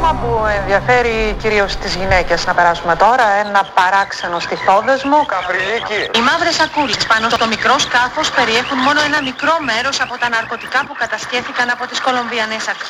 θέμα που ενδιαφέρει κυρίως τις γυναίκες. Να περάσουμε τώρα ένα παράξενο στιθόδεσμο. Καπριλίκη. Οι μαύρες σακούλες πάνω στο μικρό σκάφος περιέχουν μόνο ένα μικρό μέρος από τα ναρκωτικά που κατασχέθηκαν από τις Κολομβιανές αρχές.